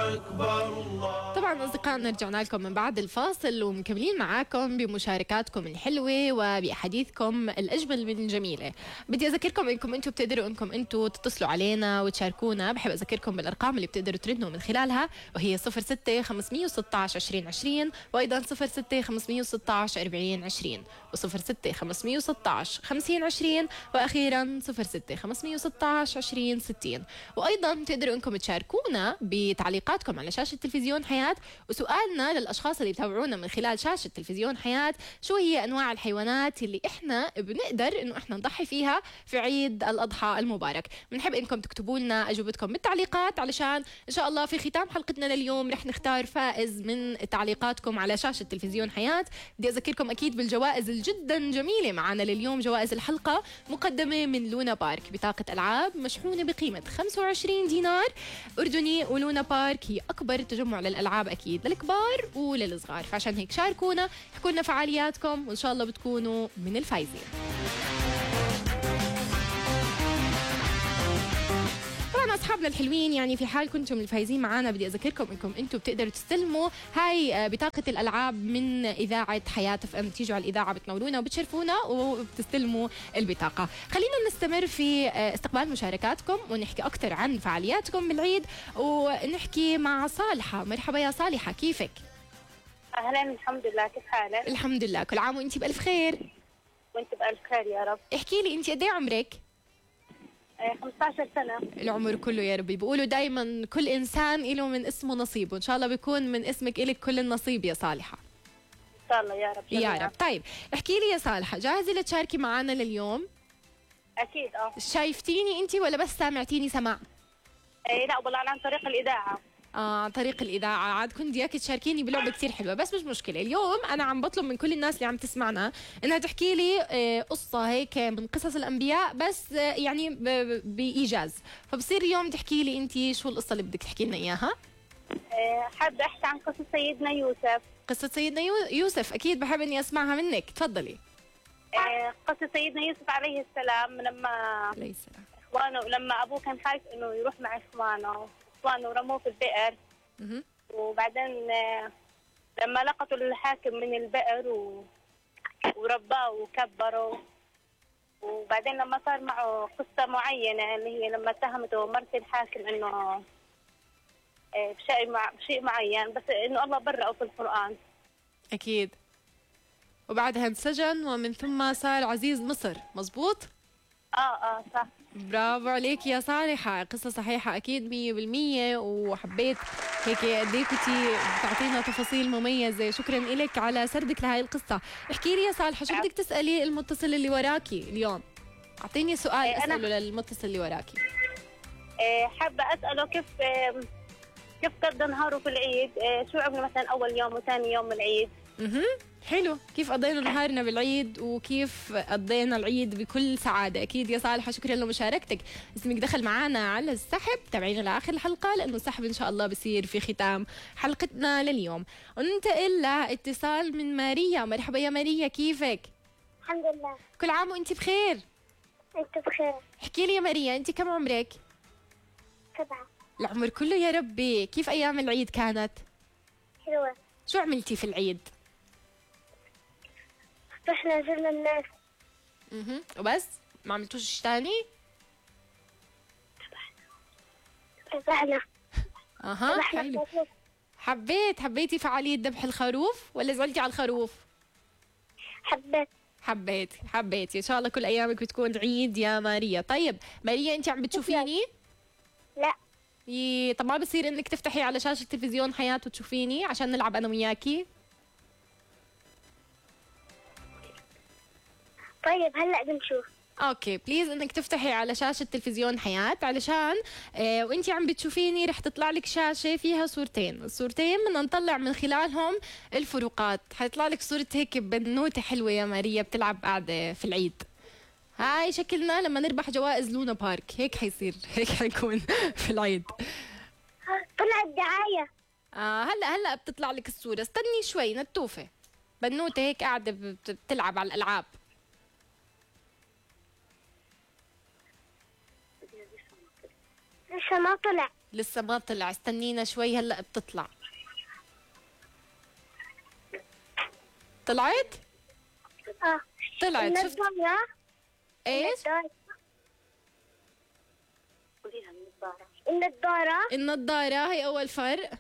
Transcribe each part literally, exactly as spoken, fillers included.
أكبر الله. طبعا أصدقائنا رجعنا لكم من بعد الفاصل ومكملين معاكم بمشاركاتكم الحلوة وبأحاديثكم الأجمل من الجميلة. بدي أذكركم إنكم أنتم بتقدروا إنكم أنتم تتصلوا علينا وتشاركونا. بحب أذكركم بالأرقام اللي بتقدروا تردوا من خلالها، وهي صفر ستة خمسمية وستة عشر عشرين عشرين، وأيضا صفر ستة خمسمية وستة عشر أربعين عشرين، وصفر ستة خمسمية وستة عشر خمسين عشرين، وأخيرا صفر ستة خمسمية وستة عشر عشرين ستين. وأيضا تقدروا إنكم تشاركونا بتعليقاتكم على شاشة تلفزيون حياة. وسؤالنا للأشخاص اللي بتابعونا من خلال شاشة تلفزيون حياة: شو هي أنواع الحيوانات اللي إحنا بنقدر إنه إحنا نضحي فيها في عيد الأضحى المبارك؟ بنحب إنكم تكتبوا لنا أجوبتكم بالتعليقات، علشان إن شاء الله في ختام حلقتنا لليوم رح نختار فائز من تعليقاتكم على شاشة تلفزيون حياة. بدي أذكركم أكيد بالجوائز الجدا جميلة معنا لليوم. جوائز الحلقة مقدمة من لونا بارك، بطاقة ألعاب مشحونة بقيمة خمسة وعشرين دينار أردني. ولونا بارك هي أكبر تجمع للألعاب أكيد للكبار وللصغار، فعشان هيك شاركونا، احكوا لنا فعالياتكم، وإن شاء الله بتكونوا من الفايزين. طبعا أصحابنا الحلوين، يعني في حال كنتم الفايزين معنا بدي أذكركم إنكم أنتم بتقدروا تستلموا هاي بطاقة الألعاب من إذاعة حياة اف ام. تيجوا على الإذاعة بتنورونا وبتشرفونا وبتستلموا البطاقة. خلينا نستمر في استقبال مشاركاتكم ونحكي أكثر عن فعالياتكم بالعيد، ونحكي مع صالحة. مرحبا يا صالحة، كيفك؟ أهلا، الحمد لله، كيف حالك؟ الحمد لله، كل عام وأنت بألف خير. وأنت بألف خير يا رب. احكي لي أنت قد إيه عمرك؟ خمسة عشر سنة. العمر كله يا ربي. بيقولوا دايما كل إنسان له من اسمه نصيب، وإن شاء الله بيكون من اسمك إلك كل النصيب يا صالحة. إن شاء الله يا رب. يا رب. طيب احكي لي يا صالحة، جاهزة لتشاركي معنا لليوم؟ أكيد. أه شايفتيني أنت ولا بس سامعتيني سماع؟ إيه لا والله عن طريق الإذاعة. آه عن طريق الإذاعة. عاد كنت إياكي تشاركيني بلعبة كتير حلوة، بس مش مشكلة. اليوم أنا عم بطلب من كل الناس اللي عم تسمعنا إنها تحكي لي آه قصة هيك من قصص الأنبياء، بس آه يعني بإيجاز. فبصير اليوم تحكي لي أنت شو القصة اللي بدك تحكي لنا إياها؟ إيه حابة أحكي عن قصة سيدنا يوسف. قصة سيدنا يوسف أكيد بحب إني أسمعها منك، تفضلي. إيه قصة سيدنا يوسف عليه السلام، لما عليه السلام إخوانه، لما أبوه كان خايف إنه يروح مع إخوانه، إخوانه رموه في البئر. وبعدين لما لقطوا الحاكم من البئر و... ورباه وكبره. وبعدين لما صار معه قصة معينة اللي هي لما اتهمته مرت الحاكم إنه بشيء مع... بشيء معين، بس إنه الله برأه في القرآن. أكيد. وبعدها انسجن ومن ثم صار عزيز مصر، مزبوط؟ اه اه صح. برافو عليك يا صالحة، قصة صحيحة أكيد مية بالمية. وحبيت هيك قد ايه كنتي بتعطينا تفاصيل مميزة. شكرا لك على سردك لهي القصة. احكي لي يا صالحة، شو بدك تسألي المتصل اللي وراكي اليوم؟ أعطيني سؤال إيه أسأله للمتصل اللي وراكي. إيه حابة أسأله كيف إيه كيف قضى نهاره في العيد؟ إيه شو عمل مثلا أول يوم وثاني يوم العيد؟ اها حلو. كيف قضينا نهارنا بالعيد وكيف قضينا العيد بكل سعادة. أكيد يا صالحة، شكرا لمشاركتك. اسمك دخل معنا على السحب، تابعينا لآخر الحلقة لأنه السحب إن شاء الله بصير في ختام حلقتنا لليوم. وننتقل لاتصال من ماريا. مرحبا يا ماريا، كيفك؟ الحمد لله. كل عام وأنت بخير. أنت بخير. احكي لي يا ماريا، أنت كم عمرك؟ سبعة. العمر كله يا ربي. كيف أيام العيد كانت؟ حلوة. شو عملتي في العيد؟ رحنا زرنا الناس. اها وبس؟ ما عملتوش شيء ثاني؟ ذبحنا. اها حلو. حبيت حبيتي فعالية ذبح الخروف ولا زعلتي على الخروف؟ حبيت. حبيت حبيتي. ان شاء الله كل ايامك بتكون عيد يا ماريا. طيب ماريا، انت عم بتشوفيني؟ لا. ي... طب ما بصير انك تفتحي على شاشة تلفزيون حياة وتشوفيني عشان نلعب انا وياكي؟ طيب هلا بنشوف. اوكي بليز انك تفتحي على شاشة تلفزيون حياة، علشان آه وانتي عم بتشوفيني رح تطلع لك شاشة فيها صورتين. الصورتين بدنا نطلع من خلالهم الفروقات. حيطلع لك صورة هيك بنوتة حلوة يا ماريا بتلعب قاعدة في العيد. هاي شكلنا لما نربح جوائز لونا بارك. هيك حيصير، هيك حيكون في العيد. طلعت دعاية. آه هلا هلا بتطلع لك الصورة. استني شوي. نتوفة بنوتة هيك قاعدة بتلعب على الألعاب. لسه ما طلع. لسه ما طلع، استنينا شوي هلا بتطلع. طلعت؟ اه طلعت. شفت النضارة. ايش؟ النضارة. النضارة هي أول فرق.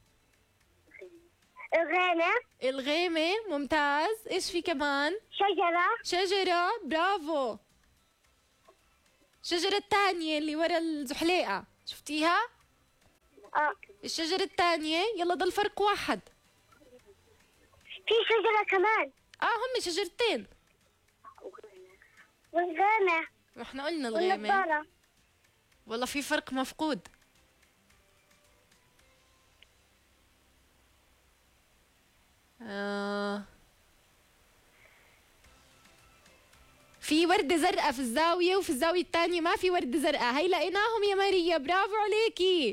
الغيمة. الغيمة ممتاز. ايش في كمان؟ شجرة. شجرة، برافو. الشجرة الثانية اللي ورا الزحليقة، شفتيها؟ اه الشجرة الثانية، يلا ضل فرق واحد. في شجرة كمان. اه هم شجرتين. والغيمة. واحنا قلنا الغيمة. والنضارة. والله في فرق مفقود. آه. في وردة زرقاء في الزاوية، وفي الزاوية الثانية ما في وردة زرقاء. هي لقيناهم يا ماريا، برافو عليكي.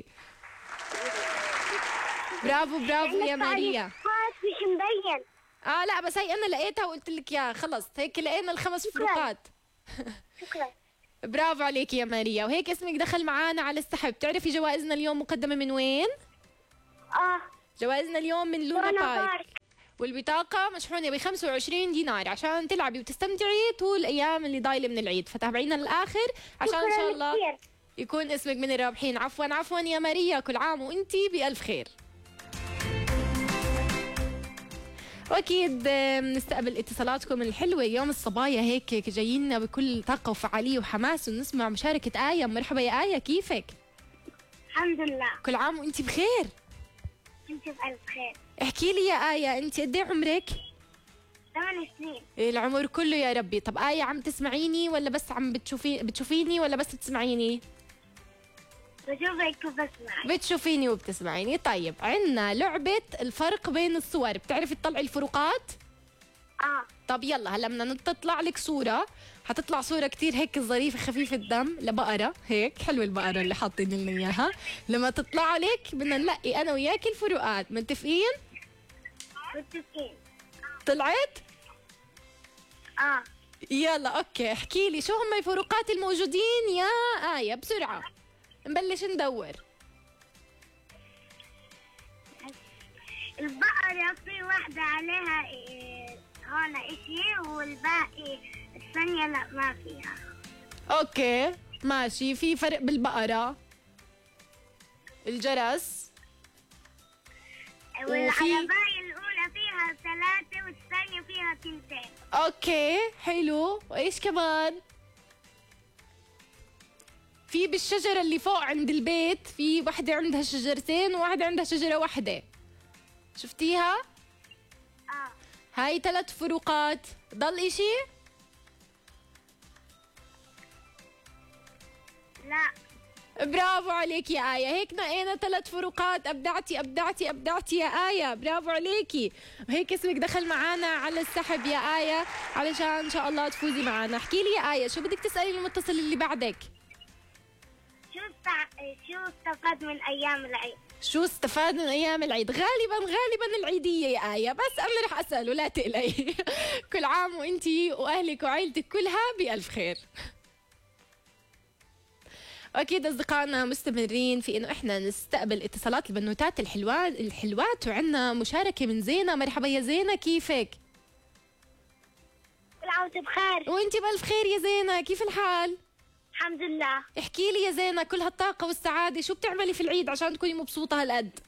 برافو برافو يا ماريا. خلاص مش مبين. اه لا بس هي انا لقيتها وقلت لك يا خلص، هيك لقينا الخمس شكراً. فروقات. شكرا. برافو عليكي يا ماريا، وهيك اسمك دخل معانا على السحب. بتعرفي جوائزنا اليوم مقدمة من وين؟ اه جوائزنا اليوم من لونا لونا بارك، بارك. والبطاقة مشحونة ب خمسة وعشرين دينار عشان تلعبي وتستمتعي طول الأيام اللي ضايلة من العيد، فتابعينا للآخر عشان إن شاء شكراً الله كثير. يكون اسمك من الرابحين. عفوا عفوا يا ماريا، كل عام وانتي بألف خير. واكيد بنستقبل اتصالاتكم الحلوه. يوم الصبايا هيك جايين بكل طاقه وفعاليه وحماس، ونسمع مشاركه آية. مرحبا يا آية، كيفك؟ الحمد لله. كل عام وانتي بخير. انت بألف خير. احكي لي يا آية، انت قد ايه عمرك؟ ثمان سنين. العمر كله يا ربي. طب آية، عم تسمعيني ولا بس عم بتشوفي بتشوفيني ولا بس بتسمعيني؟ بشوفك وبسمعك. بتشوفيني وبتسمعيني. طيب عندنا لعبة الفرق بين الصور، بتعرفي تطلعي الفروقات؟ اه طب يلا هلا بدنا تطلع لك صورة، حتطلع صورة كتير هيك ظريفة خفيفة الدم لبقرة، هيك حلوة البقرة اللي حاطين لنا إياها. لما تطلع لك بدنا نلاقي أنا وياك الفروقات، متفقين؟ متفقين. طلعت؟ اه يلا أوكي، احكي لي شو هم الفروقات الموجودين يا آية بسرعة، نبلش ندور. البقرة في واحدة عليها إيه هون اشي، والباقي الثانية لا ما فيها. أوكي ماشي، في فرق بالبقرة. الجرس. والعرباية الأولى فيها ثلاثة والثانية فيها تنتين. اوكي حلو، وايش كمان؟ في بالشجرة اللي فوق عند البيت، في وحدة عندها شجرتين وواحدة عندها شجرة واحدة، شفتيها؟ اه هاي ثلاث فروقات. ضل اشي؟ لا. برافو عليك يا آية، هيك نقينا ثلاث فروقات. أبدعتي أبدعتي أبدعتي يا آية، برافو عليكي. وهيك اسمك دخل معانا على السحب يا آية علشان إن شاء الله تفوزي معانا. احكي لي يا آية، شو بدك تسألي المتصل اللي بعدك؟ شو استع... شو استفاد من أيام العيد؟ شو استفاد من أيام العيد؟ غالبا غالبا العيدية يا آية، بس أنا رح أسأله لا تقلقي. كل عام وإنتي وأهلك وعائلتك كلها بألف خير. أكيد أصدقائنا مستمرين في إنه إحنا نستقبل اتصالات البنوتات الحلوات الحلوات، وعندنا مشاركة من زينة. مرحبا يا زينة، كيفك؟ كل عام وانت بخير. وإنتي بألف خير يا زينة، كيف الحال؟ الحمد لله. احكي لي يا زينة، كل هالطاقة والسعادة شو بتعملي في العيد عشان تكوني مبسوطة هالقد؟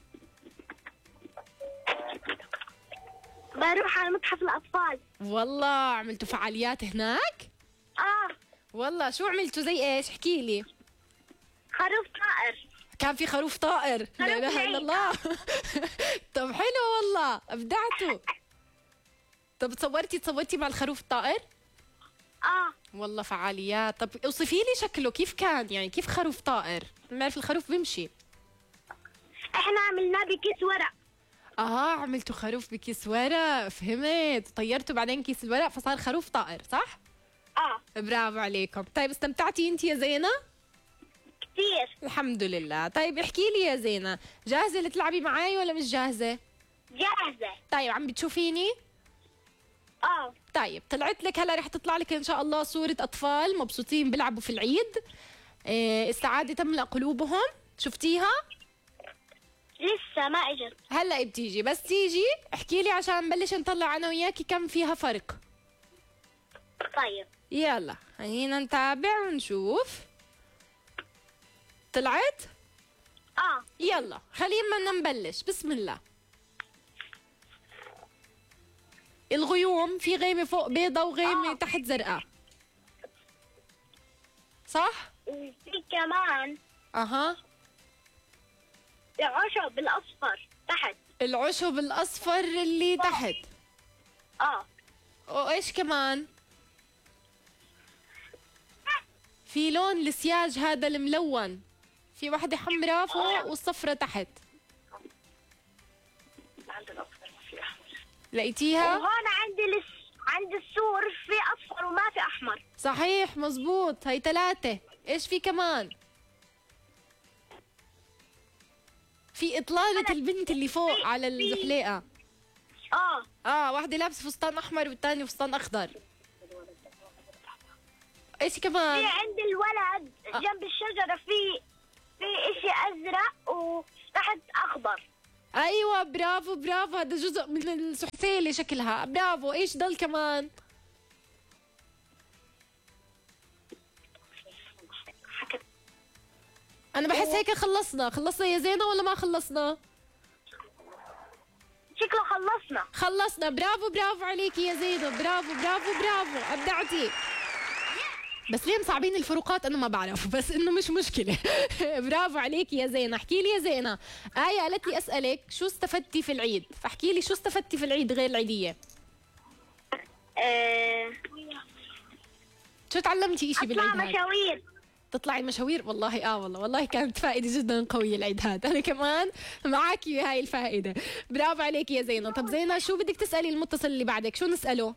بروح على متحف الأطفال. والله عملتوا فعاليات هناك؟ اه والله شو عملتوا زي إيش؟ احكي لي. خروف طائر. كان في خروف طائر؟ لا اله الا الله. طب حلو والله، ابدعتوا. طب تصورتي تصورتي مع الخروف الطائر؟ اه والله فعاليات. طب اوصفي لي شكله كيف كان، يعني كيف خروف طائر؟ بنعرف الخروف بيمشي. احنا عملناه بكيس ورق. اه عملتوا خروف بكيس ورق، فهمت. طيرتوا بعدين كيس الورق فصار خروف طائر، صح؟ اه برافو عليكم. طيب استمتعتي انت يا زينة؟ كثير. الحمد لله. طيب احكي لي يا زينة، جاهزة لتلعبي معي ولا مش جاهزة؟ جاهزة. طيب عم بتشوفيني؟ اه طيب طلعت لك هلا، رح تطلع لك ان شاء الله صورة اطفال مبسوطين بيلعبوا في العيد. إيه، السعادة تملأ قلوبهم. شفتيها؟ لسه ما اجت. هلا بتيجي، بس تيجي احكي لي عشان نبلش نطلع انا وياكي كم فيها فرق. طيب يلا خلينا نتابع ونشوف. طلعت؟ اه يلا خلينا نبلش، بسم الله. الغيوم في غيمة فوق بيضة وغيمة آه. تحت زرقاء، صح؟ وفي كمان اها. العشب الاصفر تحت. العشب الاصفر اللي تحت. اه وايش كمان؟ في لون السياج هذا الملون، في وحدة حمراء فوق والصفرة تحت. لقيتيها؟ وهون عندي لس... عند السور في اصفر وما في احمر. صحيح مزبوط، هي ثلاثة. ايش في كمان؟ في إطلالة البنت اللي فوق على الزحليقة. اه اه واحدة لابسة فستان أحمر والثانية فستان أخضر. ايش في كمان؟ عند الولد جنب الشجرة في في اشي ازرق وتحت اخضر. ايوه برافو برافو، هذا جزء من السحسيلة شكلها، برافو. ايش ضل كمان؟ انا بحس هيك خلصنا. خلصنا يا زينة ولا ما خلصنا؟ شكله خلصنا. خلصنا. برافو برافو عليكي يا زينة، برافو برافو برافو، ابدعتي. بس ليه مصعبين الفروقات؟ انا ما بعرف، بس انه مش مشكله. برافو عليكي يا زينة. احكي لي يا زينة، آية قالت لي اسالك شو استفدتي في العيد، فاحكي لي شو استفدتي في العيد غير العيديه. آه... شو تعلمتي اشي اطلع بالعيد هاد؟ مشاوير. تطلعي مشاوير؟ والله اه والله والله كانت فائده جدا قويه العيد هذا. انا كمان معاكي بهاي الفائده. برافو عليكي يا زينة. طب زينة شو بدك تسالي المتصل اللي بعدك؟ شو نساله؟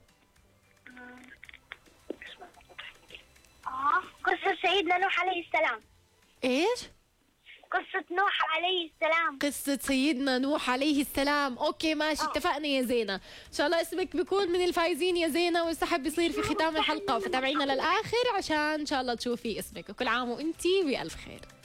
اه قصة سيدنا نوح عليه السلام. ايش؟ قصة نوح عليه السلام. قصة سيدنا نوح عليه السلام. اوكي ماشي، اتفقنا يا زينة. ان شاء الله اسمك بيكون من الفايزين يا زينة، والسحب بيصير في ختام الحلقة، فتابعينا للآخر عشان ان شاء الله تشوفي اسمك. وكل عام وانتي بألف خير.